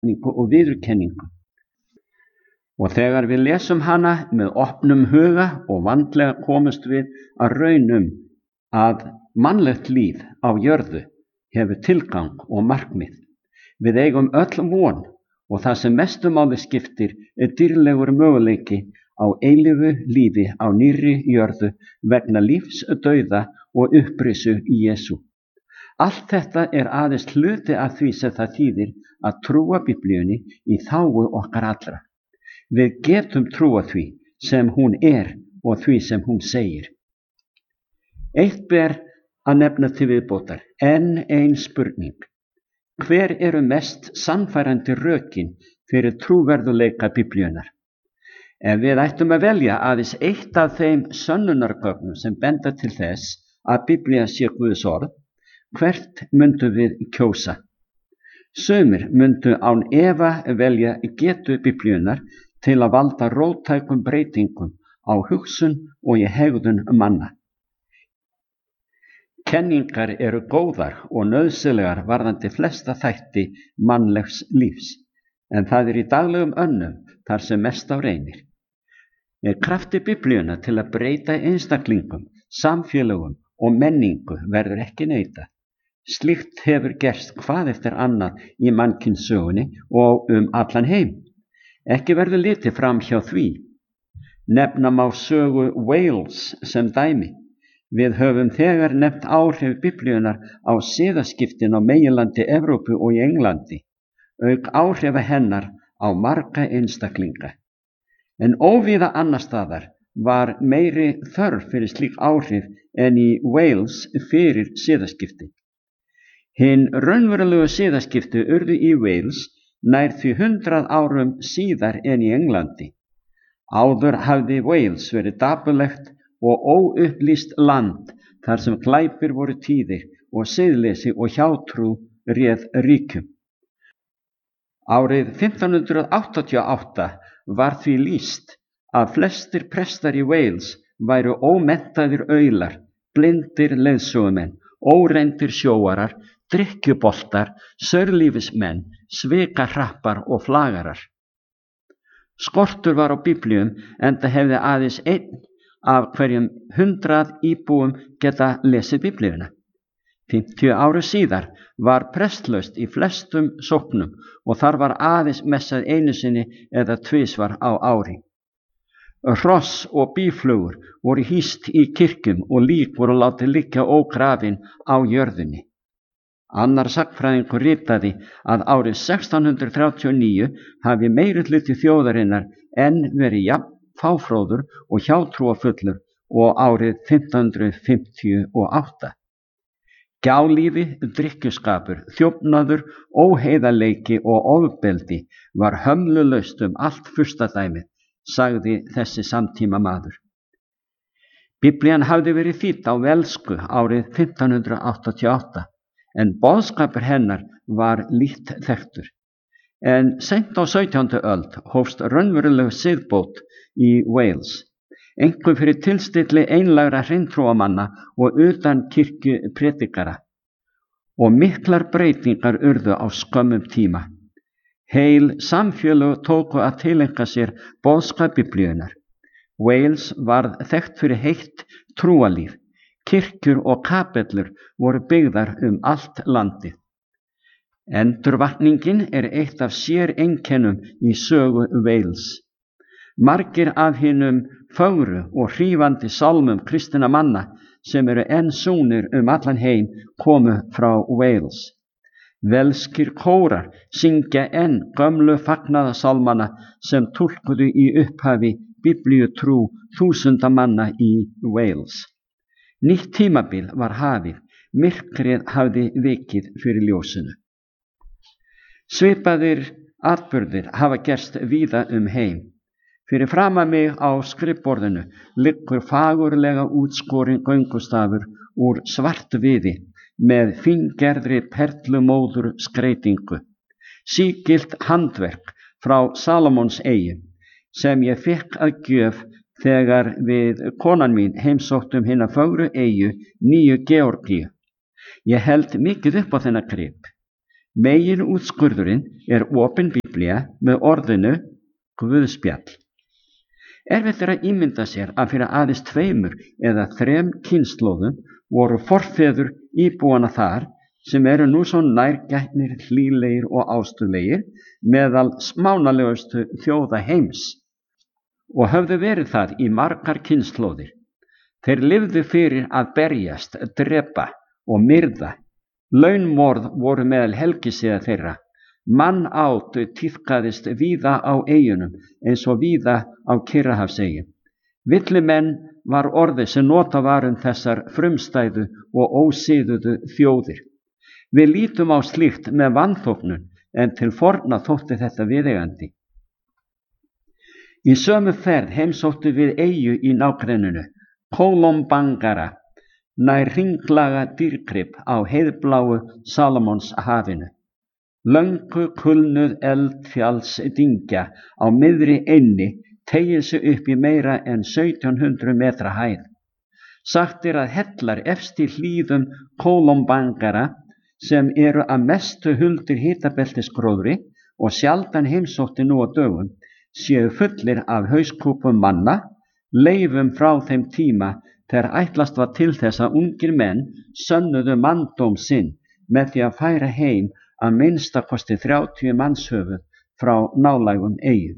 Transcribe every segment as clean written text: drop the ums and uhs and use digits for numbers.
og viðurkenningu. Og þegar við lesum hana með opnum huga og vandlega komumst við að raunum að mannlegt líf á jörðu hefur tilgang og markmið. Við eigum öll von og það sem mestu máli skiptir dýrlegur möguleiki á eilífu lífi á nýrri jörðu vegna lífs, dauða og upprisu í Jesú. Allt þetta aðeins hluti af því sem það þýðir að trúa Biblíunni í þágu okkar allra. Við getum trúa því sem hún og því sem hún segir. Eitt ber að nefna til viðbótar, enn ein spurning. Hver eru mest sannfærandi rökin fyrir trúverðuleika Biblíunnar? Ef við ættum að velja aðeins eitt af þeim sönnunargögnum sem benda til þess að Biblía sé Guðs orð, hvert myndum við kjósa? Sumir myndu án efa velja getu Biblíunnar til að valda róttækum breytingum á hugsun og í hegðun manna. Kenningar eru góðar og nauðsynlegar varðandi flesta þætti mannlegs lífs, en það í daglegum önnum þar sem mest á reynir. Krafti Biblíuna til að breyta einstaklingum, samfélögum og menningu verður ekki neitað. Slíkt hefur gerst hvað eftir annað í mannkynssögunni og allan heim. Ekki verður litið fram hjá því. Nefna má sögu Wales sem dæmi. Við höfum þegar nefnt áhrif Biblíunnar á siðaskiptin á meginlandi Evrópu og í Englandi, auk áhrifa hennar á marga einstaklinga. En óvíða annar staðar var meiri þörf fyrir slík áhrif en í Wales fyrir siðaskipti. Hin raunverulegu siðaskipti urðu í Wales nær því 100 árum síðar en í Englandi. Áður hafði Wales verið dapurlegt og óupplýst land þar sem glæpir voru tíðir og siðleysi og hjátrú réð ríkjum. Árið 1588 var því lýst að flestir prestar í Wales væru ómenntaðir aular, blindir leiðsögumenn, óreyndir sjóarar, drykkjuboltar, saurlífismenn, svikahrappar og flagarar. Skortur var á Biblíum enda hefði aðeins einn af hverjum 100 íbúum geta lesið Biblíuna. 50 árum síðar var prestlaust í flestum sóknum og þar var aðeins messað einu sinni eða tvisvar á ári. Hross og býflugur voru hýst í kirkjum og lík voru látið liggja ógrafin á jörðinni. Annar sagnfræðingur ritaði að árið 1639 hafi meirihluti þjóðarinnar enn verið jafn fáfróður og hjátrúarfullur og árið 1558. Gjálífi, drykkjuskapur, þjófnaður, óheiðarleiki og ofbeldi var hömlulaust allt furstadæmið, sagði þessi samtíma maður. Biblían hafði verið þýdd á velsku árið 1588, en boðskapur hennar var lítt þekktur. En seint á 17. öld hófst raunveruleg siðbót í Wales, einkum fyrir tilstilli einlægra hreintrúamanna og utan kirkju predikara, og miklar breytingar urðu á skömmum tíma. Heil samfélög tóku að tileinka sér boðskap Biblíunnar. Wales varð þekkt fyrir heitt trúalíf. Kirkjur og kapellur voru byggðar allt landið. Endurvakningin eitt af séreinkennum í sögu Wales. Margir af hinum fögru og hrífandi sálmum kristinna manna sem eru enn súnir allan heim komu frá Wales. Velskir kórar syngja enn gömlu fagnaðasálmana sem túlkuðu í upphafi biblíutrú þúsunda manna í Wales. Nýtt tímabil var hafið, myrkrið hafði vikið fyrir ljósinu. Svipaðir atburðir hafa gerst víða heim. Fyrir framan mig á skrifborðinu liggur fagurlega útskorinn göngustafur úr svartviði með fíngerðri perlumóður skreytingu. Sígilt handverk frá Salómons eyjum sem ég fékk að gjöf þegar við konan mín heimsóttum hina fögru eyju Nýju Georgíu. Ég held mikið upp á þennan grip. Megin útskurðurinn er opin Biblía með orðinu Guðspjall. Erfitt að ímynda sér að fyrir aðeins 2 eða 3 kynslóðum voru forfeður íbúana þar sem eru nú svo nærgætnir, hlýlegir og ástuglegir meðal smánalegustu þjóða heims og höfðu verið það í margar kynslóðir. Þeir lifðu fyrir að berjast, drepa og myrða. Launmorð voru meðal helgisiða þeirra. Mannát tíðkaðist víða á eyjunum eins og víða á Kyrrahafseyjum. Villimenn var orðið sem notað var þessar frumstæðu og ósiðuðu þjóðir. Við lítum á slíkt með vanþóknun en til forna þótti þetta viðeigandi. Í sömu ferð heimsóttu við eyju í nágrenninu, Kolombangara, nær hringlaga dýrgrip á heiðbláu Salomons hafinu. Löngu kulnuð eldfjallsdyngja á miðri eynni teygir sig upp í meira en 1700 metra hæð. Sagt er að hellar efst í hlíðum Kolombangara sem eru að mestu huldir hitabeltisgróðri og sjaldan heimsótti nú á dögum, séu fullir af hauskúpum manna, leifum frá þeim tíma þegar ætlast var til þess að ungir menn sönnuðu manndóm sinn með því að færa heim að minnstakosti 30 mannshöfuð frá nálægum eyjum.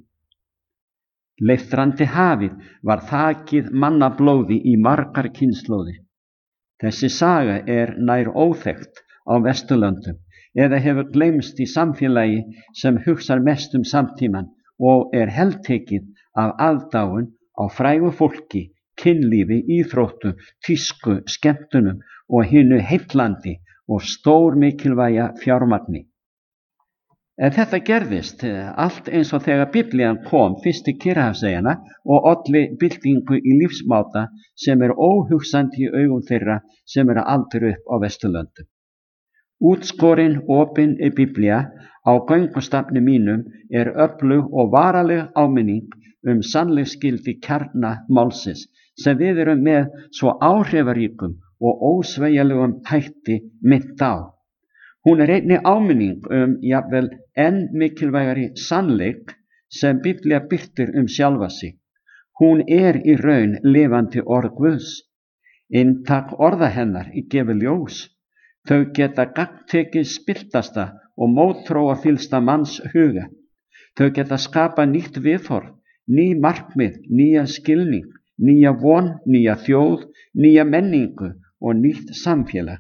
Leiftrandi hafið var þakið mannablóði í margar kynslóðir. Þessi saga er nær óþekkt á Vesturlöndum eða hefur gleymst í samfélagi sem hugsar mest samtímann og er heltekið af aðdáun á frægu fólki, kynlífi, íþróttum, tísku, skemmtunum og hinu heillandi og stór mikilvæga fjármagni. En þetta gerðist allt eins og þegar Biblían kom fyrst til Kyrrahafseyjanna og olli byltingu í lífsmáta sem er óhugsandi í augum þeirra sem eru aldir upp á Vesturlöndum. Útskorin opin Biblía á göngustafni mínum er öflug og varaleg áminning sannleiksgildi kjarna málsins sem við erum með svo áhrifaríkum og ósveigjanlegum hætti minnt á. Hún er einnig áminning jafnvel enn mikilvægari sannleik sem Biblía birtir sjálfa sig. Hún er í raun lifandi orð Guðs. Inntak orða hennar gefur ljós. Þau geta gagntekið spilltasta og mótþróa fyllsta manns huga. Þau geta skapað nýtt viðhorf, ný markmið, nýja skilning, nýja von, nýja þjóð, nýja menningu og nýtt samfélag.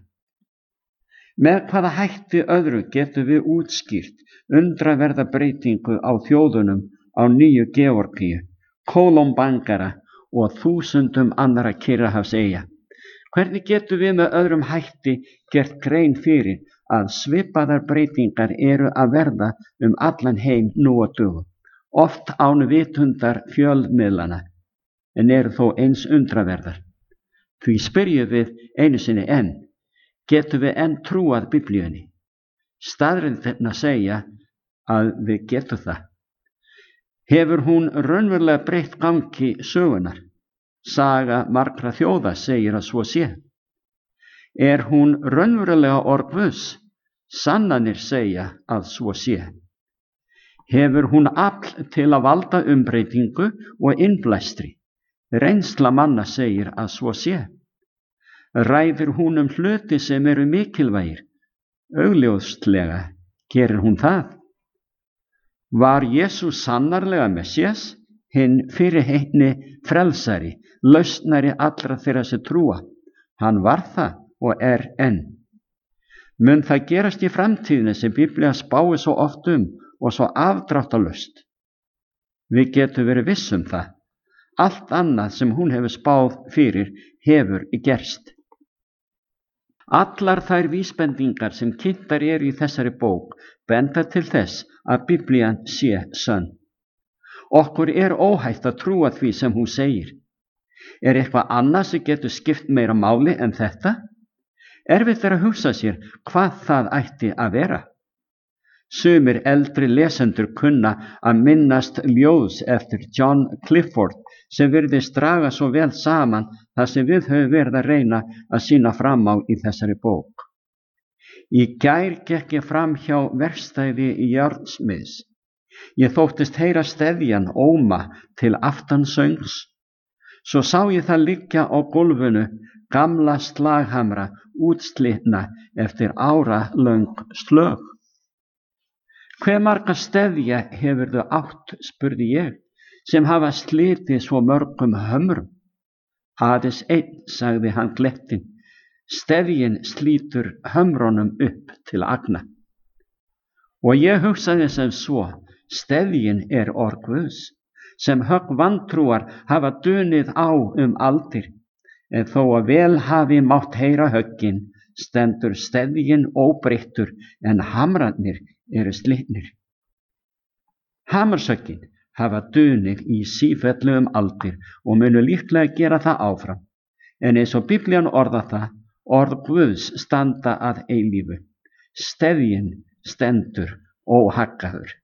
Með hvaða hætti öðru getum við útskýrt undraverða breytingu á þjóðunum á Nýju Georgíu, Kolombangara og 1000 annarra Kyrrahafseyja? Hvernig getum við með öðrum hætti gert grein fyrir að svipaðar breytingar eru að verða allan heim nú á dögum, oft án vitundar fjölmiðlana, en eru þó eins undraverðar? Því spyrjum við einu sinni enn, getum við enn trúað Biblíunni? Staðreyndirnar segja að við getum það. Hefur hún raunverulega breytt gangi sögunar? Saga margra þjóða segir að svo sé. Er hún raunverulega orð Guðs? Sannanir segja að svo sé. Hefur hún afl til að valda umbreytingu og innblæstri? Reynsla manna segir að svo sé. Ræðir hún hluti sem eru mikilvægir? Augljóslega gerir hún það. Var Jesús sannarlega Messías, hinn fyrirheitni frelsari, lausnari allra þeirra sem trúa? Hann var það og er enn. Mun það gerast í framtíðinni sem Biblía spáir svo oft og svo afdráttarlaust? Við getum verið viss það. Allt annað sem hún hefur spáð fyrir hefur gerst. Allar þær vísbendingar sem kynntar eru í þessari bók benda til þess að Biblían sé sönn. Okkur er óhætt að trúa því sem hún segir. Er eitthvað annað sem getur skipt meira máli en þetta? Erfitt að hugsa sér hvað það ætti að vera. Sumir eldri lesendur kunna að minnast ljóðs eftir John Clifford sem virðist draga svo vel saman það sem við höfum verið að reyna að sýna fram á í þessari bók. Í gær gekk ég fram hjá verkstæði járnsmiðs. Ég þóttist heyra steðjan óma til aftansöngs. Svo sá ég það liggja á gólfinu, gamla slaghamra útslitna eftir áralöng slög. Hve marga steðja hefurðu átt, spurði ég, sem hafa slitið svo mörgum hömrum? Aðeins einn, sagði hann glettinn. Steðjin slítur hömrunum upp til agna. Og ég hugsaði sem svo, steðjin orð Guðs, sem högg vantrúar hafa dunið á aldir, en þó að vel hafi mátt heyra höggin, stendur steðjin óbreyttur en hamrarnir eru slitnir. Hamarshöggin hafa dunið í sífellu aldir og munu líklega gera það áfram, en eins og Biblían orðar það, orð Guðs standa að eilífu. Steðjin stendur óhaggaður.